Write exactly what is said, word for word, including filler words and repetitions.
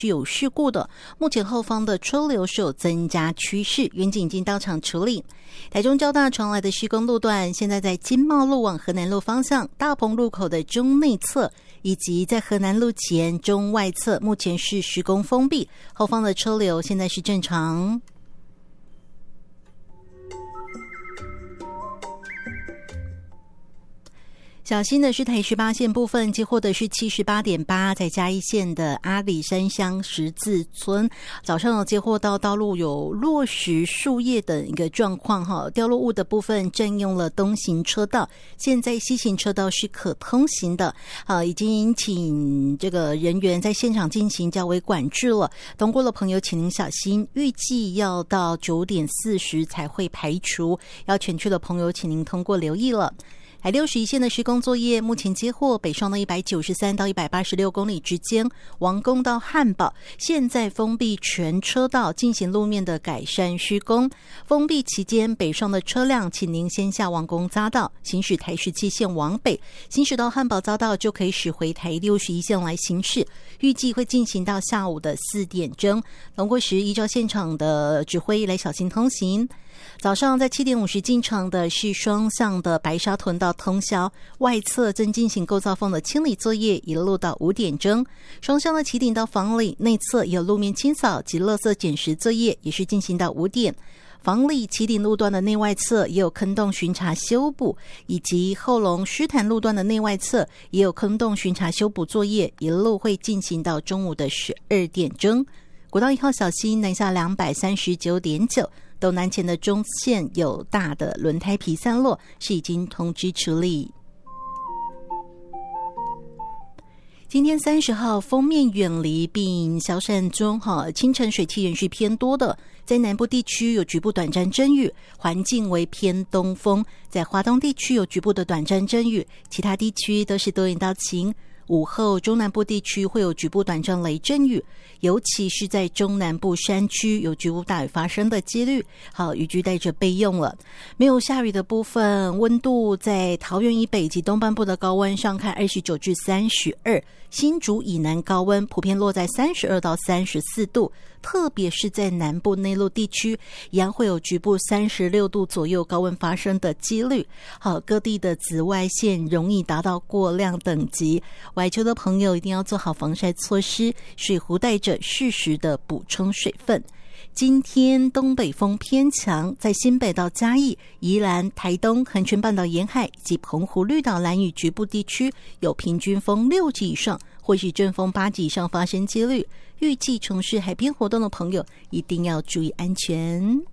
是有事故的，目前后方的车流是有增加趋势，远警已经到场处理。台中交大传来的施工路段，现在在金茂路往河南路方向大鹏路口的中内侧，以及在河南路前中外侧，目前是施工封闭，后方的车流现在是正常。小心的是台十八线部分接获的是 七十八点八， 在嘉义县的阿里山乡十字村，早上有接获到道路有落石树叶等一个状况哈，掉落物的部分占用了东行车道，现在西行车道是可通行的，好，已经请这个人员在现场进行较为管制了，通过的朋友请您小心，预计要到九点四十才会排除，要全区的朋友请您通过留意了。海六十一线的施工作业目前接获北上的一百九十三到一百八十六公里之间，王宫到汉堡，现在封闭全车道进行路面的改善施工。封闭期间，北上的车辆请您先下王宫匝道，行驶台十七线往北，行驶到汉堡匝道就可以驶回台六十一线来行驶。预计会进行到下午的四点钟，通过时依照现场的指挥来小心通行。早上在七点五十进场的是双向的白沙屯道通宵，外侧正进行构造缝的清理作业，一路到五点钟。双向的起顶到房里内侧有路面清扫及垃圾捡拾作业，也是进行到五点。房里起顶路段的内外侧也有坑洞巡查修补，以及后龙狮潭路段的内外侧也有坑洞巡查修补作业，一路会进行到中午的十二点钟。国道一号小心南下两百三十九点九，斗南前的中线有大的轮胎皮散落，是已经通知处理。今天三十号锋面远离并消散中哈，清晨水汽仍是偏多的，在南部地区有局部短暂阵雨，环境为偏东风，在华东地区有局部的短暂阵雨，其他地区都是多云到晴。午后中南部地区会有局部短暂雷阵雨，尤其是在中南部山区有局部大雨发生的几率，好，雨具带着备用了。没有下雨的部分，温度在桃园以北及东半部的高温上看二十九至三十二，新竹以南高温普遍落在三十二到三十四度，特别是在南部内陆地区一样会有局部三十六度左右高温发生的几率。好，各地的紫外线容易达到过量等级，外出的朋友一定要做好防晒措施，水壶带着适时的补充水分。今天东北风偏强，在新北到嘉义、宜兰、台东、恒春半岛沿海以及澎湖绿岛兰屿局部地区有平均风六级以上或是阵风八级以上发生几率，预计从事海边活动的朋友一定要注意安全。